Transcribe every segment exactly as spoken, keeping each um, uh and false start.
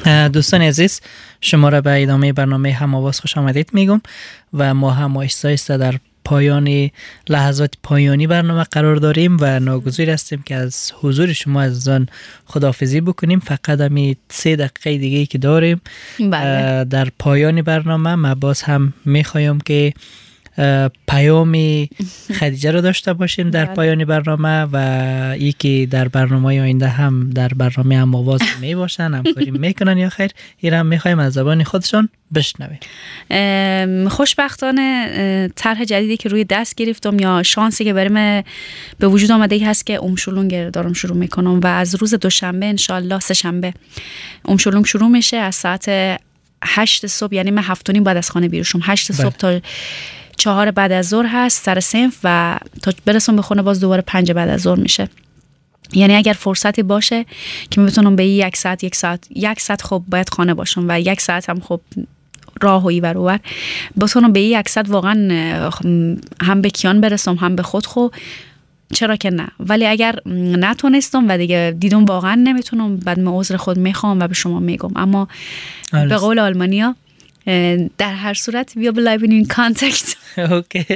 دوستان عزیز، شما را به ادامه برنامه هم‌آواز خوش آمدید میگم و ما هم آهسته آهسته در پایان لحظات پایانی برنامه قرار داریم و ناگزیر هستیم که از حضور شما عزیزان خداحافظی بکنیم. فقط همین سه دقیقه دیگه که داریم بله. در پایان برنامه ما باز هم میخوایم که پیام خدیجه رو داشته باشیم در پایان برنامه و یکی در برنامه آینده هم در برنامه هم آواز می باشن، همکاری میکنن یا خیر، این هم میخوایم از زبان خودشون بشنویم. خوشبختانه طرح جدیدی که روی دست گرفتم یا شانسی که برام به وجود آمده ای هست که اومشولونگ دارم شروع میکنم و از روز دوشنبه انشالله سه شنبه اومشولونگ شروع میشه از ساعت هشت صبح، یعنی من هفت و نیم بعد از خانه بیرون شم، هشت صبح تا چهار بعد از ظهر هست سر صنف و تا برسم به خونه باز دوباره پنج بعد از ظهر میشه. یعنی اگر فرصتی باشه که من بتونم به یک ساعت یک ساعت یک ساعت خب باید خانه باشم و یک ساعت هم خب راه و ایور اوور بتونم به یک ساعت واقعا هم به کیان برسم هم به خود خو چرا که نه. ولی اگر نتونستم و دیگه دیدم واقعا نمیتونم، بعد من عذر خود میخوام و به شما میگم. اما آلس. به قول آلمانیا در هر صورت we believe in contact. اوکی.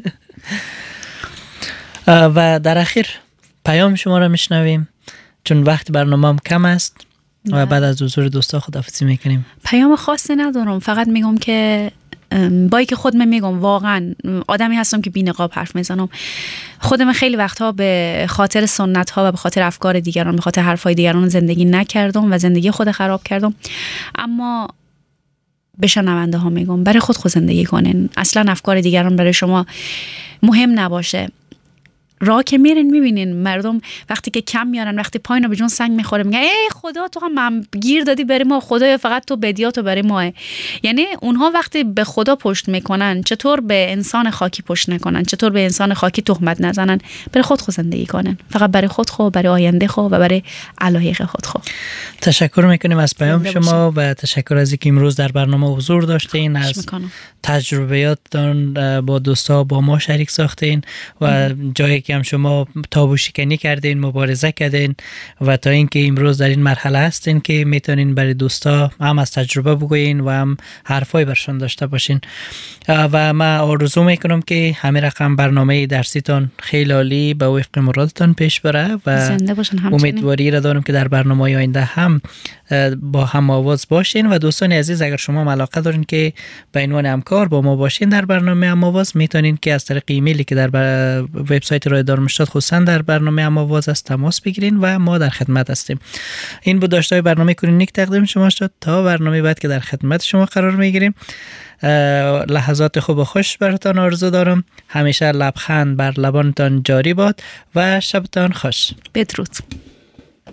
و در اخیر پیام شما را میشنویم چون وقت برنامه هم کم است و بعد از حضور دوستا خداحافظی میکنیم. پیام خاصی ندارم، فقط میگم که بایی که خودم میگم واقعا آدمی هستم که بی نقاب حرف میزنم. خودم خیلی وقتها به خاطر سنت ها و به خاطر افکار دیگران، به خاطر حرفای دیگران زندگی نکردم و زندگی خود خراب کردم. اما به شنونده ها میگم برای خود خود زندگی کنین، اصلا افکار دیگران برای شما مهم نباشه. راه که میرین میبینین مردم وقتی که کم میارن، وقتی پایین رو به جون سنگ میخوره میگن ای خدا تو هم گیر دادی برای ما، خدایا فقط تو بدیاتو برای ماه. یعنی اونها وقتی به خدا پشت میکنن چطور به انسان خاکی پشت نکنن، چطور به انسان خاکی تهمت نزنن. برای خود خود زندگی کنن، فقط برای خود خود، برای آینده خود و برای علایق خود خود. تشکر میکنیم از پیام شما و تشکر از اینکه امروز در برنامه حضور داشتین، از تجربیاتتون با دوستا با ما شریک ساختین و جایی که هم شما تابو شکنی کردین، مبارزه کردین و تا اینکه امروز در این مرحله هستین که میتونین برای دوستا هم از تجربه بگوین و هم حرفای برشان داشته باشین. و من آرزو میکنم که همین رقم برنامه درسیتون خیلی عالی به وفق مرادتون پیش بره و امیدواری را دارم که در برنامه آینده هم با هم آواز باشین. و دوستان عزیز اگر شما علاقه دارین که به عنوان همکار با ما باشین در برنامه هم آواز، میتونین که از طریق ایمیلی که در وبسایت رادیو دارمشتاد خصوصا در برنامه هم آواز از تماس بگیرین و ما در خدمت هستیم. این بود داشتای برنامه کلینیک تقدیم شما شد. تا برنامه بعد که در خدمت شما قرار میگیریم، لحظات خوب و خوش براتان آرزو دارم. همیشه لبخند بر لبانتان جاری باد و شبتان خوش. بدرود.